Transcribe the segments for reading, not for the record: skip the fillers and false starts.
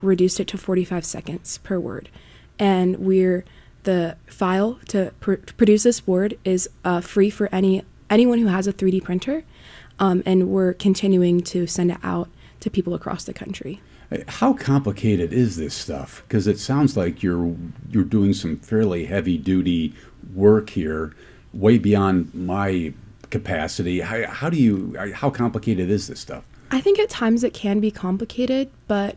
reduced it to 45 seconds per word. And the file to produce this board is free for anyone who has a 3D printer, and we're continuing to send it out to people across the country. How complicated is this stuff? Because it sounds like you're doing some fairly heavy-duty work here, way beyond my capacity. How complicated is this stuff? I think at times it can be complicated, but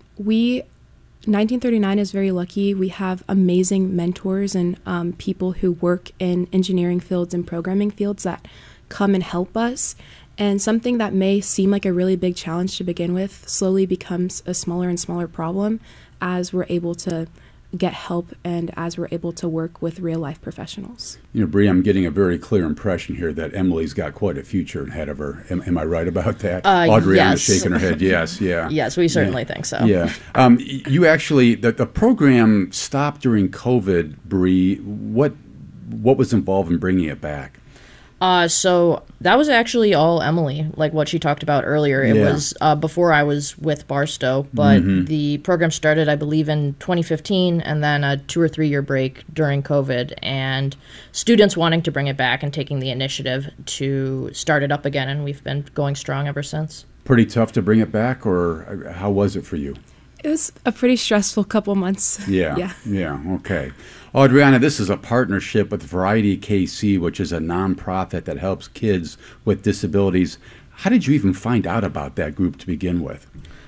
1939 is very lucky. We have amazing mentors and people who work in engineering fields and programming fields that come and help us. And something that may seem like a really big challenge to begin with slowly becomes a smaller and smaller problem as we're able to get help and as we're able to work with real-life professionals. Bree, I'm getting a very clear impression here that Emily's got quite a future ahead of her. Am I right about that? Adriana's yes. shaking her head. Yes, yeah. Yes, we certainly think so. Yeah. You actually, the program stopped during COVID, Bree. What was involved in bringing it back? So that was actually all Emily, like what she talked about earlier. It was before I was with Barstow, but the program started, I believe, in 2015, and then a 2 or 3 year break during COVID, and students wanting to bring it back and taking the initiative to start it up again, and we've been going strong ever since. Pretty tough to bring it back, or how was it for you? It was a pretty stressful couple months. Yeah, okay. Adriana, this is a partnership with Variety KC, which is a nonprofit that helps kids with disabilities. How did you even find out about that group to begin with?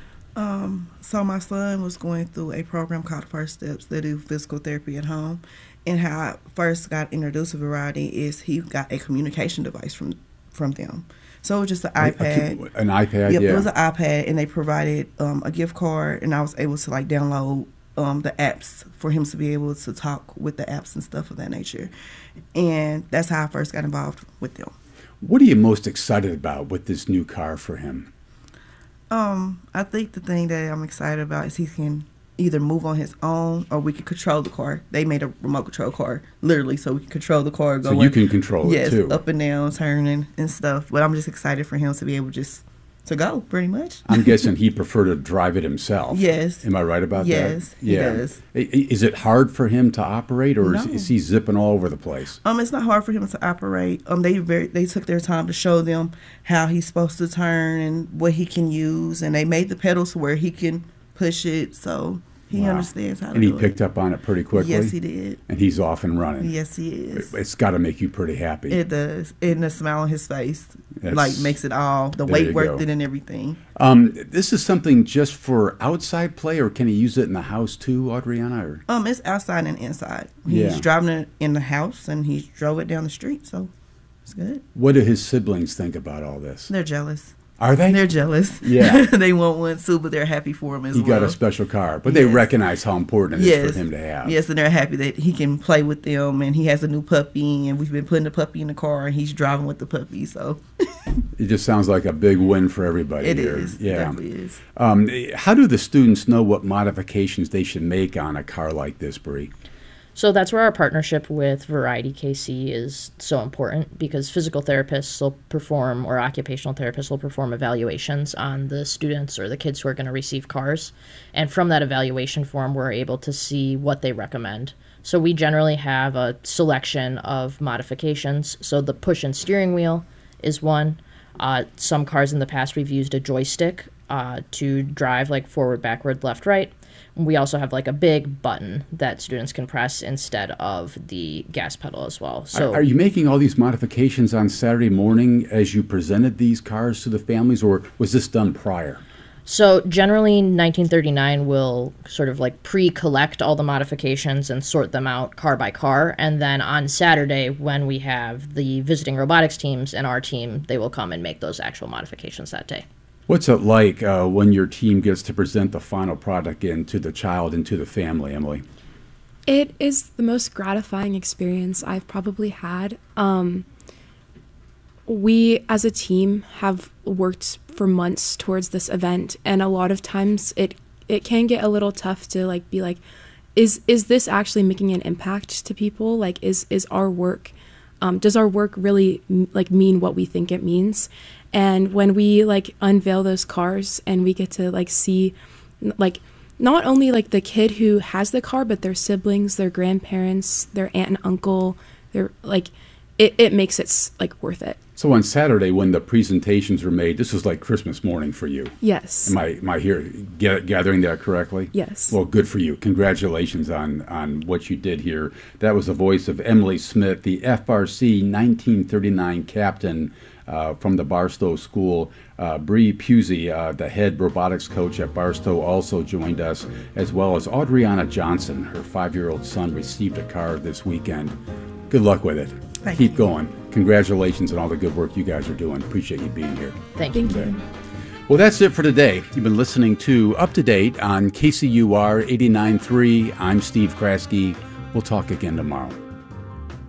So my son was going through a program called First Steps. They do physical therapy at home. And how I first got introduced to Variety is he got a communication device from them. So it was just an iPad. An iPad, Yep, yeah. it was an iPad, and they provided a gift card, and I was able to download the apps for him to be able to talk with the apps and stuff of that nature. And that's how I first got involved with them. What are you most excited about with this new car for him? I think the thing that I'm excited about is he can either move on his own or we can control the car. They made a remote control car, literally, so we can control the car. So you can control it too. Yes, up and down, turning and stuff. But I'm just excited for him to be able just to go, pretty much. I'm guessing he'd prefer to drive it himself. Yes. Am I right about that? Yes, he does. Is it hard for him to operate, or No. is he zipping all over the place? It's not hard for him to operate. They took their time to show them how he's supposed to turn and what he can use, and they made the pedals to where he can push it, so he understands how to do it. And he picked up on it pretty quickly? Yes, he did. And he's off and running? Yes, he is. It's got to make you pretty happy. It does. And the smile on his face, makes it all, the There weight you worth go. it and everything. This is something just for outside play, or can he use it in the house too, Adriana? Or? It's outside and inside. He's driving it in the house, and he drove it down the street, so it's good. What do his siblings think about all this? They're jealous. Are they? They're jealous. Yeah. They want one too, but they're happy for him as well. He got a special car, but they Yes. recognize how important it is for him to have. Yes, and they're happy that he can play with them, and he has a new puppy, and we've been putting the puppy in the car, and he's driving with the puppy, so. It just sounds like a big win for everybody It here. is. Yeah. It definitely is. How do the students know what modifications they should make on a car like this, Bree? So that's where our partnership with Variety KC is so important, because physical therapists will perform, or occupational therapists will perform evaluations on the students or the kids who are going to receive cars. And from that evaluation form, we're able to see what they recommend. So we generally have a selection of modifications. So the push and steering wheel is one. Some cars in the past we've used a joystick to drive like forward, backward, left, right. We also have like a big button that students can press instead of the gas pedal as well. So Are you making all these modifications on Saturday morning as you presented these cars to the families, or was this done prior? So generally 1939 will sort of like pre-collect all the modifications and sort them out car by car. And then on Saturday, when we have the visiting robotics teams and our team, they will come and make those actual modifications that day. What's it like when your team gets to present the final product to the child and to the family, Emily? It is the most gratifying experience I've probably had. We, as a team, have worked for months towards this event, and a lot of times it can get a little tough to be like, is this actually making an impact to people? Like, is our work, does our work really mean what we think it means? And when we unveil those cars and we get to see not only like the kid who has the car, but their siblings, their grandparents, their aunt and uncle. They're like, it makes it like worth it. So on Saturday, when the presentations were made, this was like Christmas morning for you. Yes. Am I here gathering that correctly? Yes. Well, good for you. Congratulations on what you did here. That was the voice of Emily Smith, the FRC 1939 captain from the Barstow School. Bree Pusey, the head robotics coach at Barstow, also joined us, as well as Audriana Johnson. Her 5-year-old son received a car this weekend. Good luck with it. Keep going. Congratulations on all the good work you guys are doing. Appreciate you being here. Thank you. Well, that's it for today. You've been listening to Up to Date on KCUR 89.3. I'm Steve Kraske. We'll talk again tomorrow.